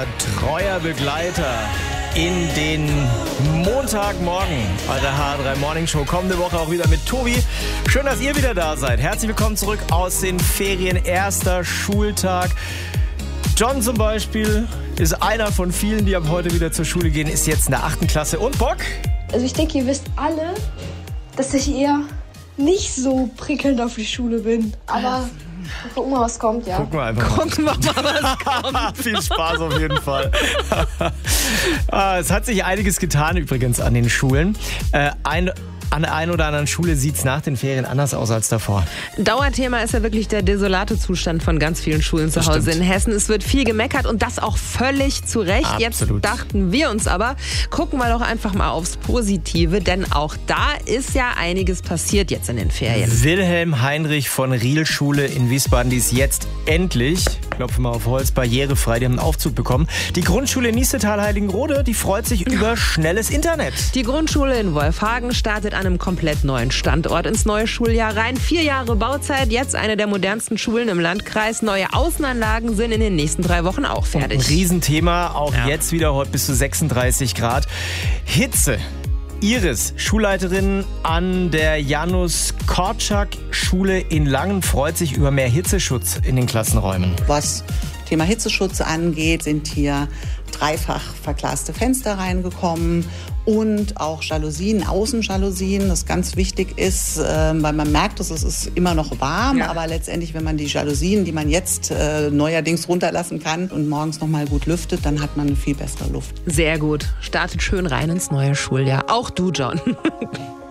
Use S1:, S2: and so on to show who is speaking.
S1: euer treuer Begleiter in den Montagmorgen bei der HR3 Morning Show. Kommende Woche auch wieder mit Tobi. Schön, dass ihr wieder da seid. Herzlich willkommen zurück aus den Ferien. Erster Schultag. John zum Beispiel ist einer von vielen, die ab heute wieder zur Schule gehen, ist jetzt in der 8. Klasse. Und Bock?
S2: Also ich denke, ihr wisst alle, dass ich eher nicht so prickelnd auf die Schule bin. Aber gucken wir mal, was kommt, ja.
S1: Gucken wir einfach mal.
S3: Gucken wir mal, was kommt.
S1: Viel Spaß auf jeden Fall. Es hat sich einiges getan übrigens an den Schulen. An der einen oder anderen Schule sieht es nach den Ferien anders aus als davor.
S3: Dauerthema ist ja wirklich der desolate Zustand von ganz vielen Schulen zu Hause in Hessen. Es wird viel gemeckert und das auch völlig zu Recht.
S1: Absolut.
S3: Jetzt dachten wir uns aber, gucken wir doch einfach mal aufs Positive, denn auch da ist ja einiges passiert jetzt in den Ferien.
S1: Wilhelm Heinrich von Riel Schule in Wiesbaden, die ist jetzt endlich, klopfen wir auf Holz, barrierefrei, die haben einen Aufzug bekommen. Die Grundschule in Niestetal-Heiligenrode, die freut sich über schnelles Internet.
S3: Die Grundschule in Wolfhagen startet an einem komplett neuen Standort ins neue Schuljahr rein. 4 Jahre Bauzeit, jetzt eine der modernsten Schulen im Landkreis. Neue Außenanlagen sind in den nächsten 3 Wochen auch fertig.
S1: Ein Riesenthema, auch jetzt wieder heute bis zu 36 Grad. Hitze. Iris, Schulleiterin an der Janus-Korczak-Schule in Langen, freut sich über mehr Hitzeschutz in den Klassenräumen.
S4: Was Thema Hitzeschutz angeht, sind hier dreifach verglaste Fenster reingekommen und auch Jalousien, Außenjalousien, das ganz wichtig ist, weil man merkt, dass es ist immer noch warm, aber letztendlich, wenn man die Jalousien, die man jetzt neuerdings runterlassen kann und morgens noch mal gut lüftet, dann hat man eine viel bessere Luft.
S3: Sehr gut. Startet schön rein ins neue Schuljahr. Auch du, John.